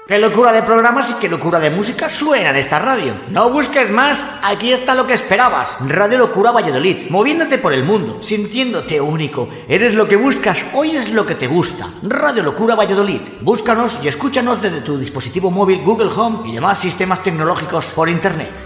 Qué locura de programas y qué locura de música suena en esta radio. No busques más, aquí está lo que esperabas. Radio Locura Valladolid, moviéndote por el mundo, sintiéndote único. Eres lo que buscas, oyes lo que te gusta. Radio Locura Valladolid. Búscanos y escúchanos desde tu dispositivo móvil, Google Home y demás sistemas tecnológicos por internet.